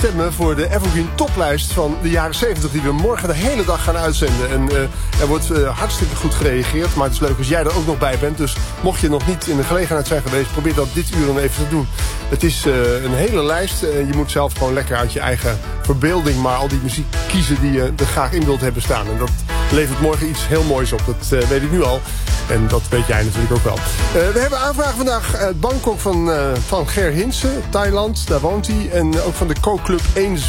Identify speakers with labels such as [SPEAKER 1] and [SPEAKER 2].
[SPEAKER 1] stemmen voor de Evergreen toplijst van de jaren 70... die we morgen de hele dag gaan uitzenden. En er wordt hartstikke goed gereageerd. Maar het is leuk als jij er ook nog bij bent. Dus mocht je nog niet in de gelegenheid zijn geweest... probeer dat dit uur dan even te doen. Het is een hele lijst. Je moet zelf gewoon lekker uit je eigen verbeelding... maar al die muziek kiezen die je er graag in wilt hebben staan. En dat levert morgen iets heel moois op. Dat weet ik nu al. En dat weet jij natuurlijk ook wel. We hebben aanvraag vandaag uit Bangkok van Ger Hinsen, Thailand. Daar woont hij. En ook van de Co-club Eens